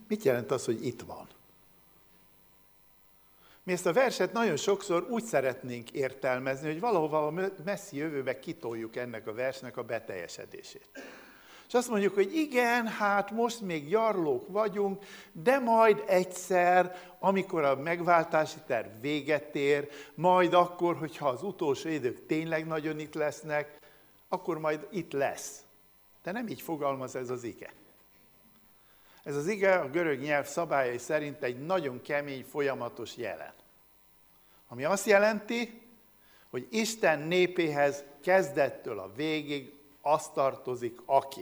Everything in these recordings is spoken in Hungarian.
Mit jelent az, hogy itt van? Mi ezt a verset nagyon sokszor úgy szeretnénk értelmezni, hogy valahova a messzi jövőbe kitoljuk ennek a versnek a beteljesedését. És azt mondjuk, hogy igen, hát most még gyarlók vagyunk, de majd egyszer, amikor a megváltási terv véget ér, majd akkor, hogyha az utolsó idők tényleg nagyon itt lesznek, akkor majd itt lesz. De nem így fogalmaz ez az ige. Ez az ige a görög nyelv szabályai szerint egy nagyon kemény, folyamatos jelen. Ami azt jelenti, hogy Isten népéhez kezdettől a végig az tartozik, aki.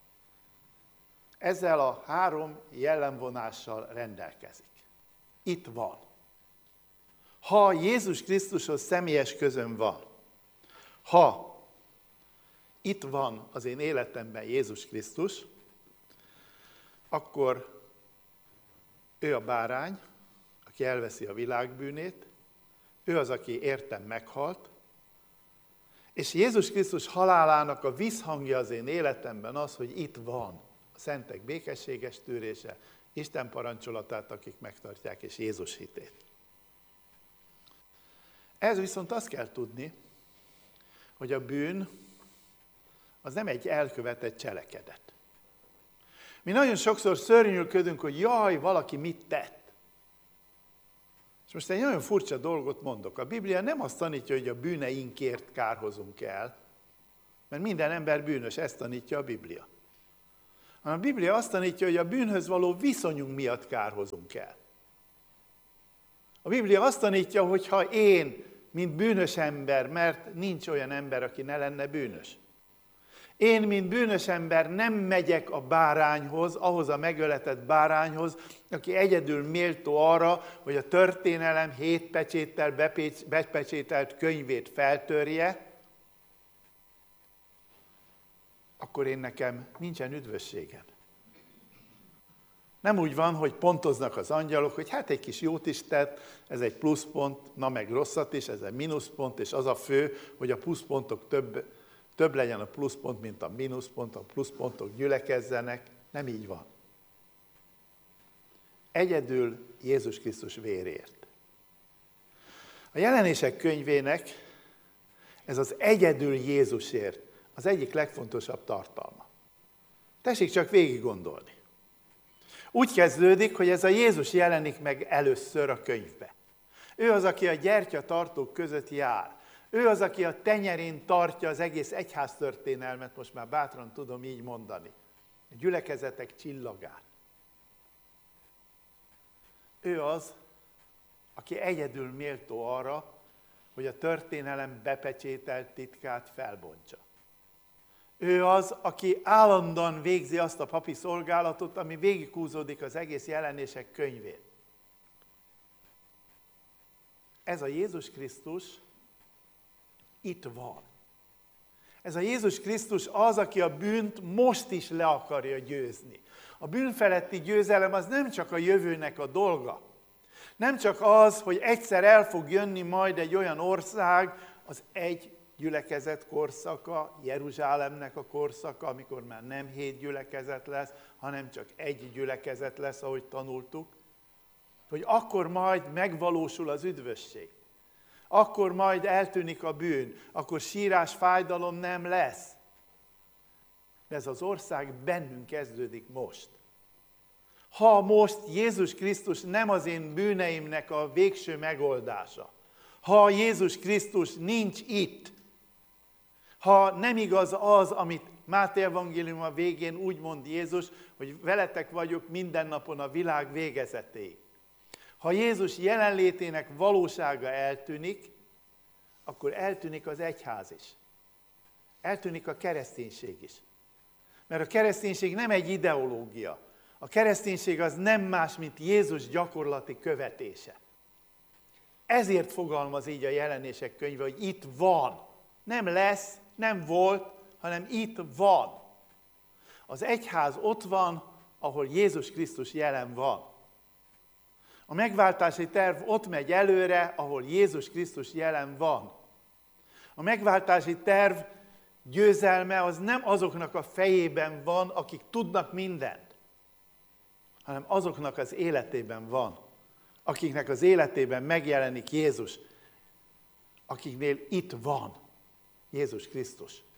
Ezzel a 3 jellemvonással rendelkezik. Itt van. Ha Jézus Krisztushoz személyes közöm van, ha itt van az én életemben Jézus Krisztus, akkor ő a bárány, aki elveszi a világ bűnét, ő az, aki értem meghalt, és Jézus Krisztus halálának a visszhangja az én életemben az, hogy itt van a szentek békességes tűrése, Isten parancsolatát, akik megtartják, és Jézus hitét. Ez viszont azt kell tudni, hogy a bűn az nem egy elkövetett cselekedet. Mi nagyon sokszor szörnyűködünk, hogy jaj, valaki mit tett. És most egy nagyon furcsa dolgot mondok. A Biblia nem azt tanítja, hogy a bűneinkért kárhozunk el, mert minden ember bűnös, ezt tanítja a Biblia. Hanem a Biblia azt tanítja, hogy a bűnhöz való viszonyunk miatt kárhozunk el. A Biblia azt tanítja, hogy ha én, mint bűnös ember, mert nincs olyan ember, aki ne lenne bűnös. Én, mint bűnös ember nem megyek a bárányhoz, ahhoz a megöletett bárányhoz, aki egyedül méltó arra, hogy a történelem 7 pecséttel bepecsételt könyvét feltörje, akkor én nekem nincsen üdvösségem. Nem úgy van, hogy pontoznak az angyalok, hogy hát egy kis jót is tett, ez egy pluszpont, na meg rosszat is, ez egy mínuszpont, és az a fő, hogy a pluszpontok több legyen a pluszpont, mint a mínuszpont, a pluszpontok gyülekezzenek. Nem így van. Egyedül Jézus Krisztus vérért. A Jelenések könyvének ez az egyedül Jézusért az egyik legfontosabb tartalma. Tessék csak végig gondolni. Úgy kezdődik, hogy ez a Jézus jelenik meg először a könyvbe. Ő az, aki a gyertyatartók között jár. Ő az, aki a tenyerén tartja az egész egyháztörténelmet, most már bátran tudom így mondani. A gyülekezetek csillagát. Ő az, aki egyedül méltó arra, hogy a történelem bepecsételt titkát felbontsa. Ő az, aki állandóan végzi azt a papi szolgálatot, ami végighúzódik az egész Jelenések könyvén. Ez a Jézus Krisztus itt van. Ez a Jézus Krisztus az, aki a bűnt most is le akarja győzni. A bűnfeletti győzelem az nem csak a jövőnek a dolga. Nem csak az, hogy egyszer el fog jönni majd egy olyan ország, az egy gyülekezet korszaka, Jeruzsálemnek a korszaka, amikor már nem 7 gyülekezet lesz, hanem csak egy gyülekezet lesz, ahogy tanultuk, hogy akkor majd megvalósul az üdvösség. Akkor majd eltűnik a bűn, akkor sírás, fájdalom nem lesz. De ez az ország bennünk kezdődik most. Ha most Jézus Krisztus nem az én bűneimnek a végső megoldása, ha Jézus Krisztus nincs itt, ha nem igaz az, amit Máté evangélium a végén úgy mond Jézus, hogy veletek vagyok minden napon a világ végezetéig. Ha Jézus jelenlétének valósága eltűnik, akkor eltűnik az egyház is. Eltűnik a kereszténység is. Mert a kereszténység nem egy ideológia. A kereszténység az nem más, mint Jézus gyakorlati követése. Ezért fogalmaz így a Jelenések könyve, hogy itt van. Nem lesz, nem volt, hanem itt van. Az egyház ott van, ahol Jézus Krisztus jelen van. A megváltási terv ott megy előre, ahol Jézus Krisztus jelen van. A megváltási terv győzelme az nem azoknak a fejében van, akik tudnak mindent, hanem azoknak az életében van, akiknek az életében megjelenik Jézus, akiknél itt van Jézus Krisztus.